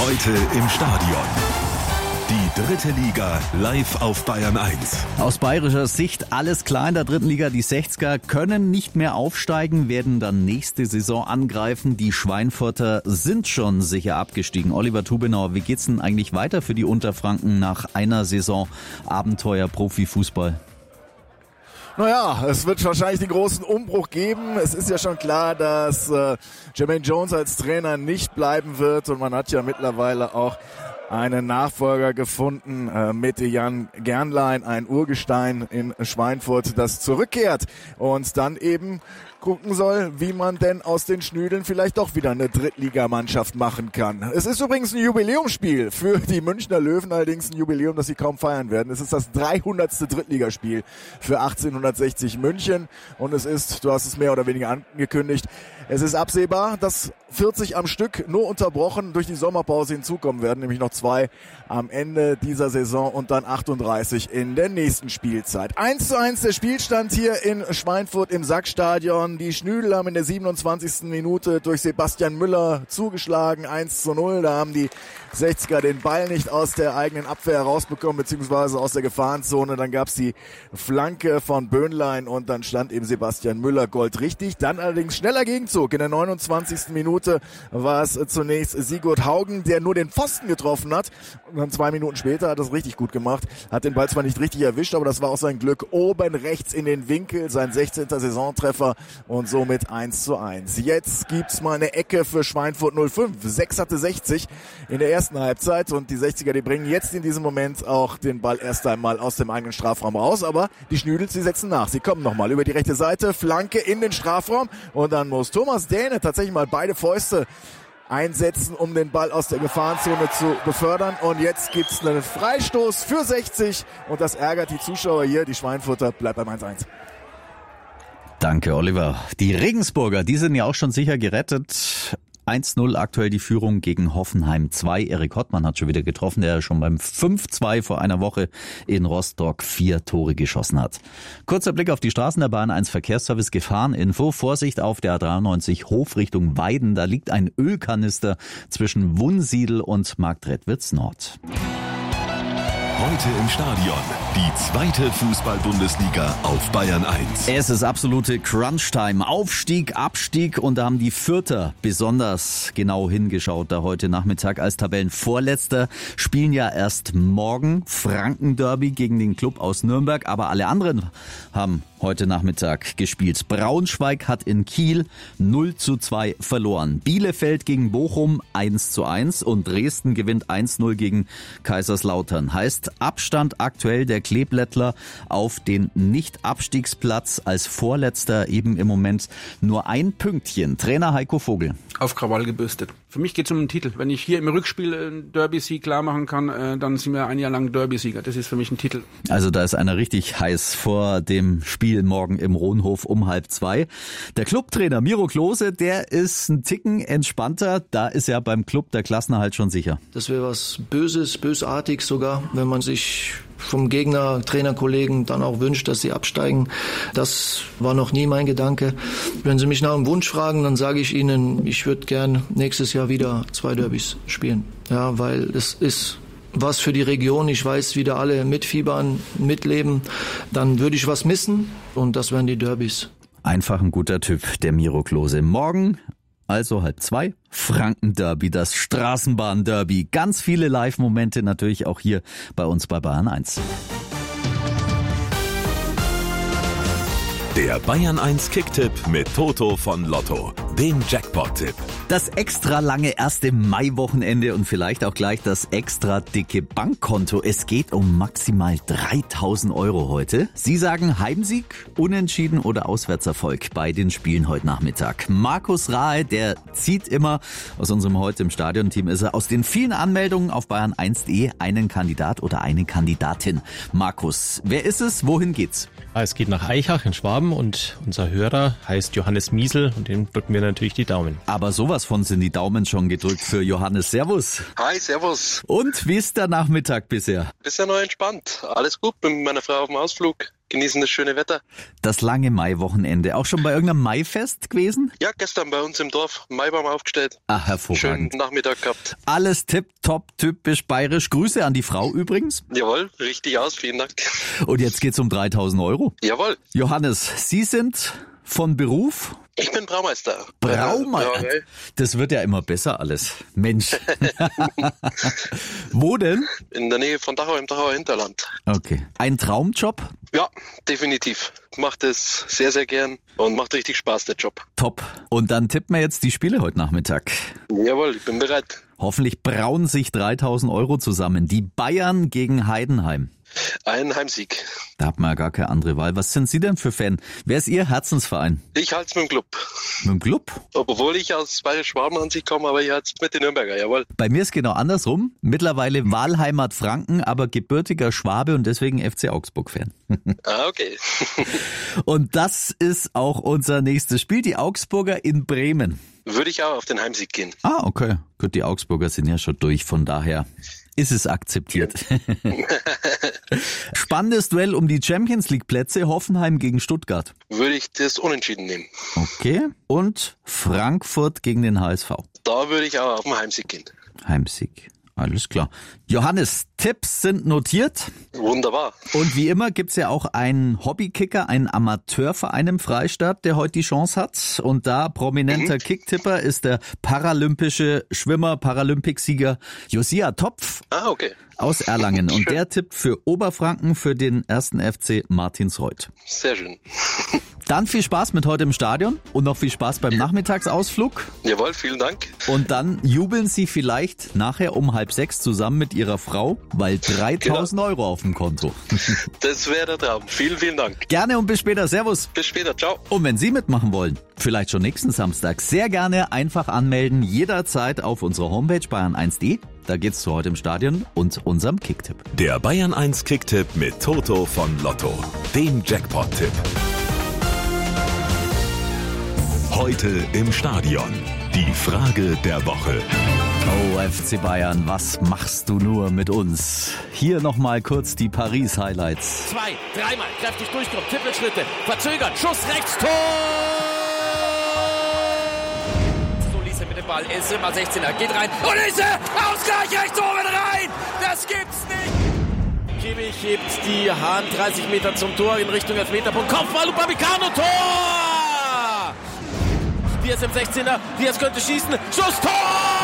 Heute im Stadion. Die dritte Liga live auf Bayern 1. Aus bayerischer Sicht alles klar in der dritten Liga. Die 60er können nicht mehr aufsteigen, werden dann nächste Saison angreifen. Die Schweinfurter sind schon sicher abgestiegen. Oliver Tubenauer, wie geht's denn eigentlich weiter für die Unterfranken nach einer Saison Abenteuer Profifußball? Naja, es wird wahrscheinlich den großen Umbruch geben. Es ist ja schon klar, dass Jermaine Jones als Trainer nicht bleiben wird. Und man hat ja mittlerweile auch einen Nachfolger gefunden mit Jan Gernlein, ein Urgestein in Schweinfurt, das zurückkehrt und dann eben gucken soll, wie man denn aus den Schnüdeln vielleicht doch wieder eine Drittligamannschaft machen kann. Es ist übrigens ein Jubiläumsspiel für die Münchner Löwen, allerdings ein Jubiläum, das sie kaum feiern werden. Es ist das 300. Drittligaspiel für 1860 München und es ist, du hast es mehr oder weniger angekündigt, es ist absehbar, dass 40 am Stück nur unterbrochen durch die Sommerpause hinzukommen werden, nämlich noch 2 am Ende dieser Saison und dann 38 in der nächsten Spielzeit. 1:1 der Spielstand hier in Schweinfurt im Sackstadion. Die Schnüdel haben in der 27. Minute durch Sebastian Müller zugeschlagen, 1:0. Da haben die 60er den Ball nicht aus der eigenen Abwehr herausbekommen, beziehungsweise aus der Gefahrenzone. Dann gab's die Flanke von Böhnlein und dann stand eben Sebastian Müller goldrichtig. Dann allerdings schneller Gegenzug. In der 29. Minute war es zunächst Sigurd Haugen, der nur den Pfosten getroffen hat. Und dann 2 Minuten später hat er es richtig gut gemacht. Hat den Ball zwar nicht richtig erwischt, aber das war auch sein Glück. Oben rechts in den Winkel, sein 16. Saisontreffer und somit 1:1. Jetzt gibt's mal eine Ecke für Schweinfurt 05. 6 hatte 60 in der ersten Halbzeit und die 60er, die bringen jetzt in diesem Moment auch den Ball erst einmal aus dem eigenen Strafraum raus, aber die Schnüdels, die setzen nach. Sie kommen nochmal über die rechte Seite, Flanke in den Strafraum und dann muss Thomas Dähne tatsächlich mal beide Fäuste einsetzen, um den Ball aus der Gefahrenzone zu befördern. Und jetzt gibt's einen Freistoß für 60 und das ärgert die Zuschauer hier. Die Schweinfurter bleibt beim 1:1. Danke, Oliver. Die Regensburger, die sind ja auch schon sicher gerettet. 1:0 aktuell die Führung gegen Hoffenheim 2. Erik Hottmann hat schon wieder getroffen, der schon beim 5:2 vor einer Woche in Rostock 4 Tore geschossen hat. Kurzer Blick auf die Straßen der Bahn 1 Verkehrsservice Gefahreninfo. Vorsicht auf der A93 Hof Richtung Weiden. Da liegt ein Ölkanister zwischen Wunsiedel und Marktredwitz Nord. Heute im Stadion. Die zweite Fußball-Bundesliga auf Bayern 1. Es ist absolute Crunch-Time. Aufstieg, Abstieg und da haben die Fürther besonders genau hingeschaut da heute Nachmittag als Tabellenvorletzter. Spielen ja erst morgen Franken-Derby gegen den Club aus Nürnberg, aber alle anderen haben heute Nachmittag gespielt. Braunschweig hat in Kiel 0:2 verloren. Bielefeld gegen Bochum 1:1 und Dresden gewinnt 1:0 gegen Kaiserslautern. Heißt Abstand aktuell der Kleeblättler auf den Nicht-Abstiegsplatz als Vorletzter eben im Moment nur ein Pünktchen. Trainer Heiko Vogel. Auf Krawall gebürstet. Für mich geht es um den Titel. Wenn ich hier im Rückspiel einen Derby-Sieg klar machen kann, dann sind wir ein Jahr lang Derby-Sieger. Das ist für mich ein Titel. Also da ist einer richtig heiß vor dem Spiel morgen im Rohnhof um 1:30. Der Clubtrainer Miro Klose, der ist ein Ticken entspannter. Da ist ja beim Club der Klassenerhalt schon sicher. Das wäre was Böses, bösartig sogar, wenn man sich vom Gegner, Trainerkollegen dann auch wünscht, dass sie absteigen. Das war noch nie mein Gedanke. Wenn Sie mich nach einem Wunsch fragen, dann sage ich Ihnen, ich würde gern nächstes Jahr wieder 2 Derbys spielen. Ja, weil es ist was für die Region. Ich weiß, wie da alle mitfiebern, mitleben. Dann würde ich was missen und das wären die Derbys. Einfach ein guter Typ, der Miro Klose. Morgen also 1:30, Franken-Derby, das Straßenbahn-Derby. Ganz viele Live-Momente natürlich auch hier bei uns bei Bayern 1. Der Bayern 1 Kicktipp mit Toto von Lotto, dem Jackpot-Tipp. Das extra lange erste Mai-Wochenende und vielleicht auch gleich das extra dicke Bankkonto. Es geht um maximal 3.000 € heute. Sie sagen Heimsieg, Unentschieden oder Auswärtserfolg bei den Spielen heute Nachmittag. Markus Rahe, der zieht immer, aus unserem heute im Stadion-Team ist er, aus den vielen Anmeldungen auf bayern1.de einen Kandidat oder eine Kandidatin. Markus, wer ist es? Wohin geht's? Es geht nach Aichach in Schwaben und unser Hörer heißt Johannes Miesel und dem drücken wir natürlich die Daumen. Aber sowas von sind die Daumen schon gedrückt für Johannes. Servus. Hi, servus. Und wie ist der Nachmittag bisher? Bisher noch entspannt. Alles gut, bin mit meiner Frau auf dem Ausflug. genießen das schöne Wetter. Das lange Maiwochenende. Auch schon bei irgendeinem Maifest gewesen? Ja, gestern bei uns im Dorf Maibaum aufgestellt. Ach, hervorragend. Schönen Nachmittag gehabt. Alles tipptopp, typisch bayerisch. Grüße an die Frau übrigens. Jawohl, richtig aus, vielen Dank. Und jetzt geht's um 3.000 Euro. Jawohl. Johannes, Sie sind von Beruf? Ich bin Braumeister. Braumeister? Das wird ja immer besser alles. Mensch. Wo denn? In der Nähe von Dachau im Dachauer Hinterland. Okay. Ein Traumjob? Ja, definitiv. Macht es sehr, sehr gern und macht richtig Spaß, der Job. Top. Und dann tippen wir jetzt die Spiele heute Nachmittag. Jawohl, ich bin bereit. Hoffentlich brauen sich 3.000 Euro zusammen. Die Bayern gegen Heidenheim. Ein Heimsieg. Da hat man ja gar keine andere Wahl. Was sind Sie denn für Fan? Wer ist Ihr Herzensverein? Ich halte es mit dem Club. Mit dem Club? Obwohl ich aus Bayerisch-Schwaben an sich komme, aber ich halte es mit den Nürnberger, jawohl. Bei mir ist genau andersrum. Mittlerweile Wahlheimat Franken, aber gebürtiger Schwabe und deswegen FC Augsburg-Fan. Ah, okay. Und das ist auch unser nächstes Spiel. Die Augsburger in Bremen. Würde ich auch auf den Heimsieg gehen. Ah, okay. Gut, die Augsburger sind ja schon durch, von daher ist es akzeptiert. Spannendes Duell um die Champions-League-Plätze, Hoffenheim gegen Stuttgart. Würde ich das Unentschieden nehmen. Okay. Und Frankfurt gegen den HSV. Da würde ich auch auf den Heimsieg gehen. Heimsieg. Alles klar. Johannes, Tipps sind notiert. Wunderbar. Und wie immer gibt's ja auch einen Hobbykicker, einen Amateurverein im Freistaat, der heute die Chance hat. Und da prominenter Kicktipper ist der paralympische Schwimmer, Paralympicsieger Josia Topf aus Erlangen. Und der tippt für Oberfranken für den 1. FC Martinsreuth. Sehr schön. Dann viel Spaß mit heute im Stadion und noch viel Spaß beim Nachmittagsausflug. Jawohl, vielen Dank. Und dann jubeln Sie vielleicht nachher um 5:30 zusammen mit Ihrer Frau, weil 3.000 Euro auf dem Konto. Das wäre der Traum. Vielen, vielen Dank. Gerne und bis später. Servus. Bis später. Ciao. Und wenn Sie mitmachen wollen, vielleicht schon nächsten Samstag, sehr gerne einfach anmelden, jederzeit auf unserer Homepage bayern1.de. Da geht's zu heute im Stadion und unserem Kicktipp. Der Bayern 1 Kicktipp mit Toto von Lotto, dem Jackpot-Tipp. Heute im Stadion. Die Frage der Woche. Oh, FC Bayern, was machst du nur mit uns? Hier nochmal kurz die Paris-Highlights. 2, 3-mal kräftig durchkommen, Trippelschritte, verzögert, Schuss rechts, Tor! So Liese mit dem Ball, ist immer 16er, geht rein und Liese, Ausgleich rechts oben rein! Das gibt's nicht! Kimmich hebt die Hand 30 Meter zum Tor in Richtung Elfmeterpunkt, Kopfball, Upamecano, Tor! Diaz im 16er, Diaz könnte schießen, Schuss, Tor!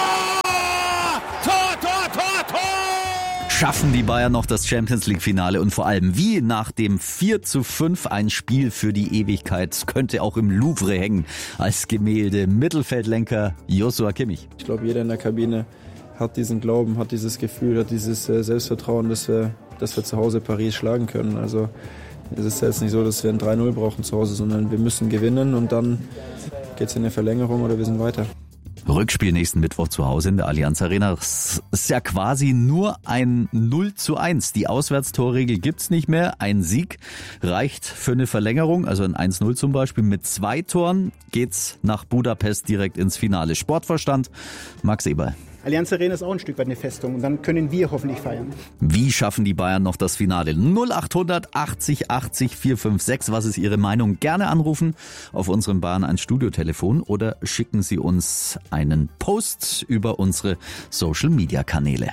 Tor, Tor, Tor, Tor! Schaffen die Bayern noch das Champions-League-Finale und vor allem wie nach dem 4:5 ein Spiel für die Ewigkeit, könnte auch im Louvre hängen als Gemälde. Mittelfeldlenker Joshua Kimmich. Ich glaube, jeder in der Kabine hat diesen Glauben, hat dieses Gefühl, hat dieses Selbstvertrauen, dass wir zu Hause Paris schlagen können. Also es ist jetzt nicht so, dass wir ein 3-0 brauchen zu Hause, sondern wir müssen gewinnen und dann geht's in eine Verlängerung oder wir sind weiter. Rückspiel nächsten Mittwoch zu Hause in der Allianz Arena. Das ist ja quasi nur ein 0:1. Die Auswärtstorregel gibt's nicht mehr. Ein Sieg reicht für eine Verlängerung, also ein 1:0 zum Beispiel. Mit 2 Toren geht's nach Budapest direkt ins Finale. Sportvorstand Max Eberl. Allianz Arena ist auch ein Stück weit eine Festung und dann können wir hoffentlich feiern. Wie schaffen die Bayern noch das Finale? 0800 80 80 456. Was ist Ihre Meinung? Gerne anrufen auf unserem Bayern 1 Studiotelefon oder schicken Sie uns einen Post über unsere Social Media Kanäle.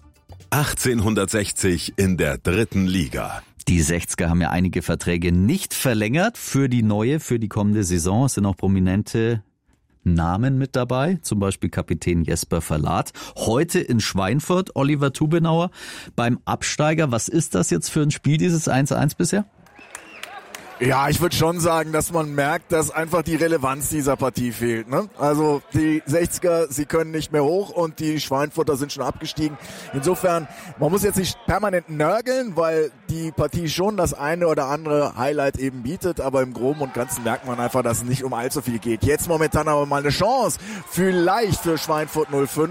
1860 in der 3. Liga. Die 60er haben ja einige Verträge nicht verlängert für die kommende Saison. Es sind auch prominente Namen mit dabei, zum Beispiel Kapitän Jesper Verlat. Heute in Schweinfurt Oliver Tubenauer beim Absteiger. Was ist das jetzt für ein Spiel, dieses 1:1 bisher? Ja, ich würde schon sagen, dass man merkt, dass einfach die Relevanz dieser Partie fehlt. Ne? Also die 60er, sie können nicht mehr hoch und die Schweinfurter sind schon abgestiegen. Insofern, man muss jetzt nicht permanent nörgeln, weil die Partie schon das eine oder andere Highlight eben bietet, aber im Groben und Ganzen merkt man einfach, dass es nicht um allzu viel geht. Jetzt momentan aber mal eine Chance, vielleicht für Schweinfurt 05.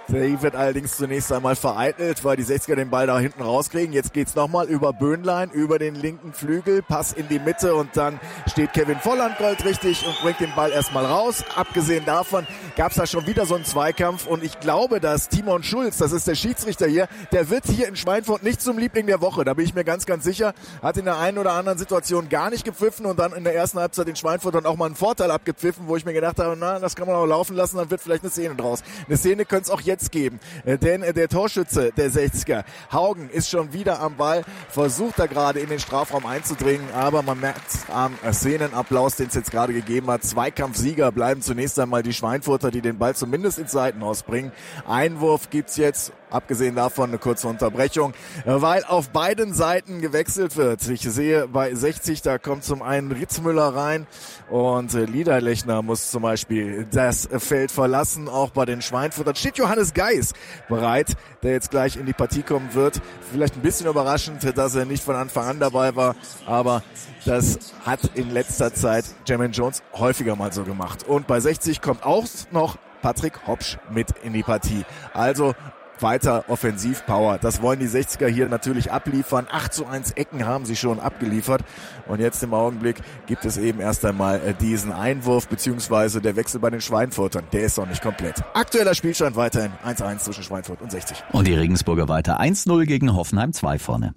Die wird allerdings zunächst einmal vereitelt, weil die 60er den Ball da hinten rauskriegen. Jetzt geht's nochmal über Böhnlein, über den linken Flügel, Pass in die Mitte und dann steht Kevin Volland goldrichtig und bringt den Ball erstmal raus. Abgesehen davon gab's da schon wieder so einen Zweikampf und ich glaube, dass Timon Schulz, das ist der Schiedsrichter hier, der wird hier in Schweinfurt nicht zum Liebling der Woche. Da bin ich mir ganz, ganz sicher. Hat in der einen oder anderen Situation gar nicht gepfiffen und dann in der ersten Halbzeit in Schweinfurt dann auch mal einen Vorteil abgepfiffen, wo ich mir gedacht habe, na, das kann man auch laufen lassen, dann wird vielleicht eine Szene draus. Eine Szene könnte es auch jetzt geben, denn der Torschütze der 60er, Haugen, ist schon wieder am Ball, versucht da gerade in den Strafraum einzudringen, aber man merkt am Szenenapplaus, den es jetzt gerade gegeben hat, Zweikampfsieger bleiben zunächst einmal die Schweinfurter, die den Ball zumindest ins Seitenhaus bringen. Einwurf gibt's jetzt, abgesehen davon eine kurze Unterbrechung, weil auf beiden Seiten gewechselt wird. Ich sehe bei 60, da kommt zum einen Ritzmüller rein und Liederlechner muss zum Beispiel das Feld verlassen. Auch bei den Schweinfurtern steht Johannes Geis bereit, der jetzt gleich in die Partie kommen wird. Vielleicht ein bisschen überraschend, dass er nicht von Anfang an dabei war, aber das hat in letzter Zeit Jermaine Jones häufiger mal so gemacht. Und bei 60 kommt auch noch Patrick Hopsch mit in die Partie. Also weiter Offensivpower. Das wollen die 60er hier natürlich abliefern. 8:1 Ecken haben sie schon abgeliefert. Und jetzt im Augenblick gibt es eben erst einmal diesen Einwurf beziehungsweise der Wechsel bei den Schweinfurtern. Der ist noch nicht komplett. Aktueller Spielstand weiterhin 1:1 zwischen Schweinfurt und 60. Und die Regensburger weiter 1:0 gegen Hoffenheim 2 vorne.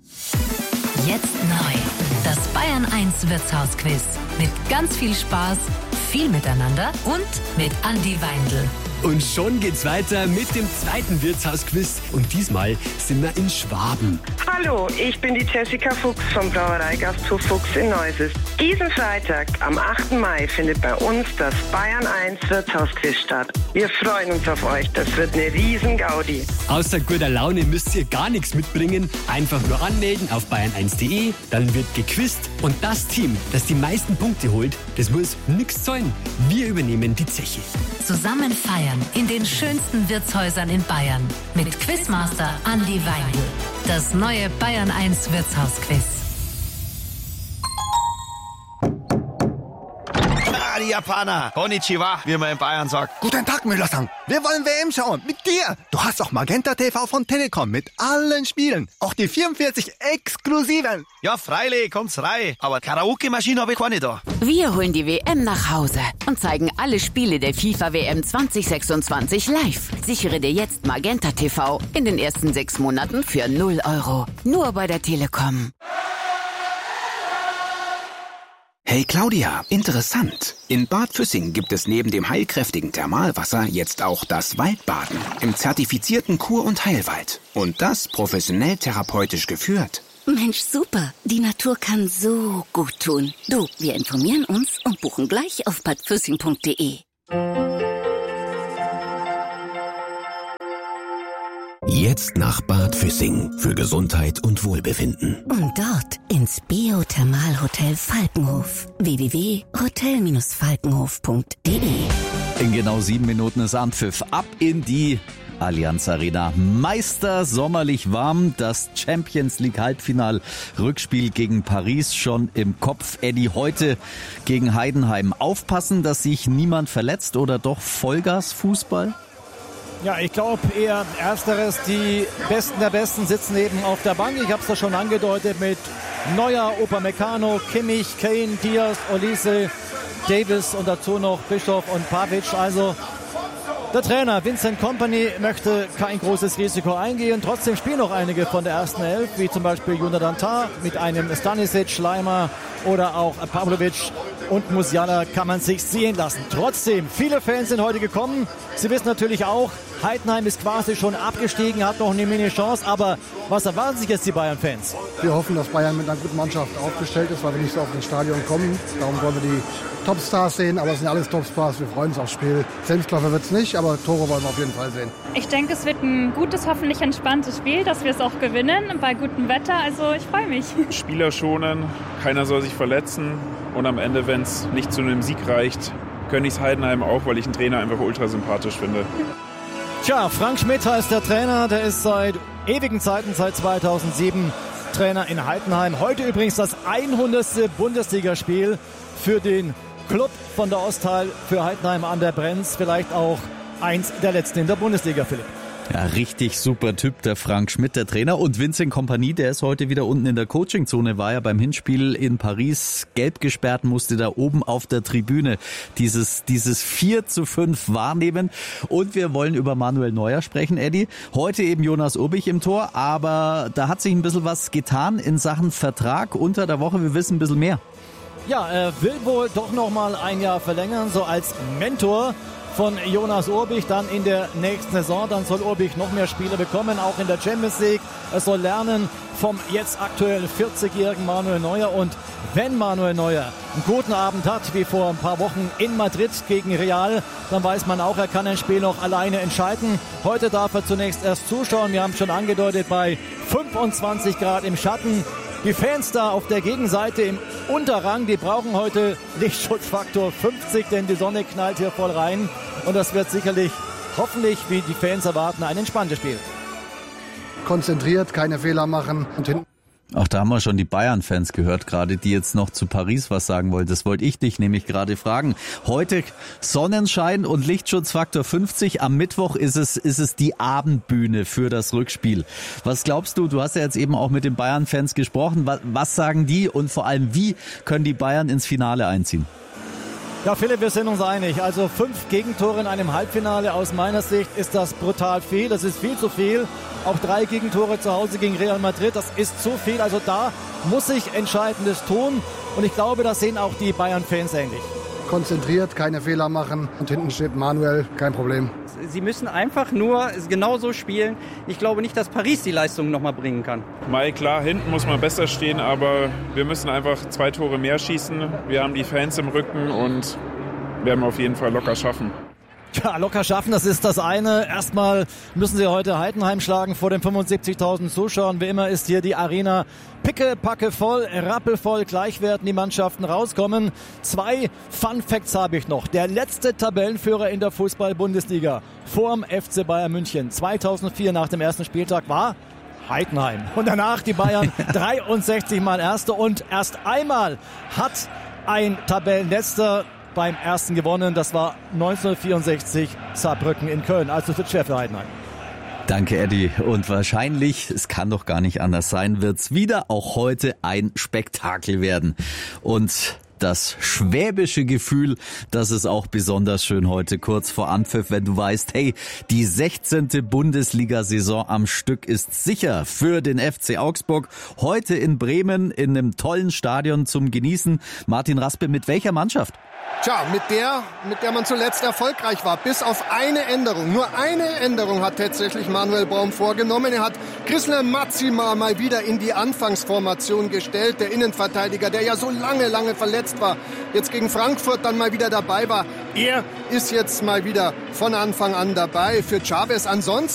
Jetzt neu. Das Bayern 1 Wirtshausquiz. Mit ganz viel Spaß, viel Miteinander und mit Andi Weindl. Und schon geht's weiter mit dem zweiten Wirtshausquiz. Und diesmal sind wir in Schwaben. Hallo, ich bin die Jessica Fuchs vom Brauereigasthof Fuchs in Neuses. Diesen Freitag, am 8. Mai, findet bei uns das Bayern 1 Wirtshausquiz statt. Wir freuen uns auf euch. Das wird eine riesen Gaudi. Außer guter Laune müsst ihr gar nichts mitbringen. Einfach nur anmelden auf bayern1.de. Dann wird gequizt. Und das Team, das die meisten Punkte holt, das muss nichts zahlen. Wir übernehmen die Zeche. Zusammen feiern in den schönsten Wirtshäusern in Bayern mit Quizmaster Andi Weindl. Das neue Bayern 1 Wirtshausquiz. Die Japaner. Konnichiwa, wie man in Bayern sagt. Guten Tag, Müller-san. Wir wollen WM schauen. Mit dir. Du hast doch Magenta TV von Telekom mit allen Spielen. Auch die 44 exklusiven. Ja, freilich, kommt's rein. Aber Karaoke-Maschine habe ich keine da. Wir holen die WM nach Hause und zeigen alle Spiele der FIFA-WM 2026 live. Sichere dir jetzt Magenta TV in den ersten 6 Monaten für 0 €. Nur bei der Telekom. Hey Claudia, interessant. In Bad Füssing gibt es neben dem heilkräftigen Thermalwasser jetzt auch das Waldbaden im zertifizierten Kur- und Heilwald. Und das professionell therapeutisch geführt. Mensch, super. Die Natur kann so gut tun. Du, wir informieren uns und buchen gleich auf badfüssing.de. Jetzt nach Bad Füssing für Gesundheit und Wohlbefinden. Und dort ins Biothermalhotel Falkenhof. www.hotel-falkenhof.de. In genau 7 Minuten ist Anpfiff. Ab in die Allianz Arena. Meister sommerlich warm. Das Champions League Halbfinal Rückspiel gegen Paris schon im Kopf. Eddie, heute gegen Heidenheim. Aufpassen, dass sich niemand verletzt oder doch Vollgas-Fußball? Ja, ich glaube eher Ersteres. Die Besten der Besten sitzen eben auf der Bank. Ich habe es da schon angedeutet mit Neuer, Upamecano, Kimmich, Kane, Diaz, Olise, Davis und dazu noch Bischof und Pavic. Also der Trainer Vincent Kompany möchte kein großes Risiko eingehen. Trotzdem spielen noch einige von der ersten Elf, wie zum Beispiel Jonathan Tah mit einem Stanisic, Schleimer oder auch Pavlovic und Musiala kann man sich sehen lassen. Trotzdem, viele Fans sind heute gekommen. Sie wissen natürlich auch, Heidenheim ist quasi schon abgestiegen, hat noch eine Mini-Chance. Aber was erwarten sich jetzt die Bayern-Fans? Wir hoffen, dass Bayern mit einer guten Mannschaft aufgestellt ist, weil wir nicht so auf das Stadion kommen. Darum wollen wir die Topstars sehen, aber es sind alles Topstars. Wir freuen uns aufs Spiel. Selbstläufer wird es nicht, aber Tore wollen wir auf jeden Fall sehen. Ich denke, es wird ein gutes, hoffentlich entspanntes Spiel, dass wir es auch gewinnen bei gutem Wetter. Also ich freue mich. Spieler schonen, keiner soll sich verletzen und am Ende, wenn es nicht zu einem Sieg reicht, gönne ich es Heidenheim auch, weil ich den Trainer einfach ultra sympathisch finde. Tja, Frank Schmidt heißt der Trainer, der ist seit ewigen Zeiten, seit 2007 Trainer in Heidenheim. Heute übrigens das 100. Bundesligaspiel für den Club von der Osthal, für Heidenheim an der Brenz. Vielleicht auch eins der letzten in der Bundesliga, Philipp. Ja, richtig super Typ, der Frank Schmidt, der Trainer. Und Vincent Kompany, der ist heute wieder unten in der Coachingzone, war ja beim Hinspiel in Paris gelb gesperrt, musste da oben auf der Tribüne dieses 4:5 wahrnehmen. Und wir wollen über Manuel Neuer sprechen, Eddie. Heute eben Jonas Urbich im Tor, aber da hat sich ein bisschen was getan in Sachen Vertrag unter der Woche. Wir wissen ein bisschen mehr. Ja, er will wohl doch noch mal ein Jahr verlängern, so als Mentor von Jonas Urbich dann in der nächsten Saison. Dann soll Urbich noch mehr Spiele bekommen, auch in der Champions League. Er soll lernen vom jetzt aktuell 40-jährigen Manuel Neuer. Und wenn Manuel Neuer einen guten Abend hat, wie vor ein paar Wochen in Madrid gegen Real, dann weiß man auch, er kann ein Spiel noch alleine entscheiden. Heute darf er zunächst erst zuschauen. Wir haben es schon angedeutet, bei 25 Grad im Schatten. Die Fans da auf der Gegenseite im Unterrang, die brauchen heute Lichtschutzfaktor 50, denn die Sonne knallt hier voll rein. Und das wird sicherlich, hoffentlich, wie die Fans erwarten, ein entspanntes Spiel. Konzentriert, keine Fehler machen und hinten. Auch da haben wir schon die Bayern-Fans gehört gerade, die jetzt noch zu Paris was sagen wollen. Das wollte ich dich nämlich gerade fragen. Heute Sonnenschein und Lichtschutzfaktor 50. Am Mittwoch ist es die Abendbühne für das Rückspiel. Was glaubst du? Du hast ja jetzt eben auch mit den Bayern-Fans gesprochen. Was sagen die und vor allem, wie können die Bayern ins Finale einziehen? Ja, Philipp, wir sind uns einig. Also 5 Gegentore in einem Halbfinale. Aus meiner Sicht ist das brutal viel. Das ist viel zu viel. Auch 3 Gegentore zu Hause gegen Real Madrid. Das ist zu viel. Also da muss ich Entscheidendes tun. Und ich glaube, das sehen auch die Bayern-Fans ähnlich. Konzentriert, keine Fehler machen. Und hinten steht Manuel, kein Problem. Sie müssen einfach nur genauso spielen. Ich glaube nicht, dass Paris die Leistung nochmal bringen kann. Mai, klar, hinten muss man besser stehen, aber wir müssen einfach 2 Tore mehr schießen. Wir haben die Fans im Rücken und werden wir auf jeden Fall locker schaffen. Ja, locker schaffen, das ist das eine. Erstmal müssen sie heute Heidenheim schlagen vor den 75.000 Zuschauern. Wie immer ist hier die Arena pickepacke voll, rappelvoll. Gleich werden die Mannschaften rauskommen. 2 Fun Facts habe ich noch. Der letzte Tabellenführer in der Fußball-Bundesliga vorm FC Bayern München 2004 nach dem ersten Spieltag war Heidenheim. Und danach die Bayern 63 Mal Erste. Und erst einmal hat ein Tabellenletzter beim ersten gewonnen. Das war 1964 Saarbrücken in Köln. Also wird schwer für Heidenheim. Danke, Eddie. Und wahrscheinlich, es kann doch gar nicht anders sein, wird's wieder auch heute ein Spektakel werden. Und das schwäbische Gefühl, das ist auch besonders schön heute kurz vor Anpfiff, wenn du weißt, hey, die 16. Bundesliga-Saison am Stück ist sicher für den FC Augsburg. Heute in Bremen in einem tollen Stadion zum Genießen. Martin Raspe, mit welcher Mannschaft? Tja, mit der man zuletzt erfolgreich war, bis auf eine Änderung. Nur eine Änderung hat tatsächlich Manuel Baum vorgenommen. Er hat Chrysler Matsima mal wieder in die Anfangsformation gestellt. Der Innenverteidiger, der ja so lange verletzt war, jetzt gegen Frankfurt dann mal wieder dabei war. Er ist jetzt mal wieder von Anfang an dabei für Chavez. Ansonsten